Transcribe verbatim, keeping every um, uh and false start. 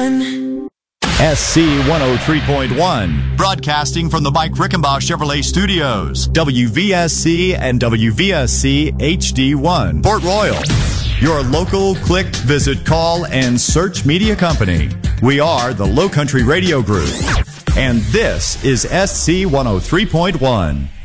one. S C one oh three point one, broadcasting from the Mike Rickenbach Chevrolet Studios, W V S C and W V S C H D one, Port Royal. Your local click, visit, call, and search media company. We are the Low Country Radio Group. And this is S C one oh three point one.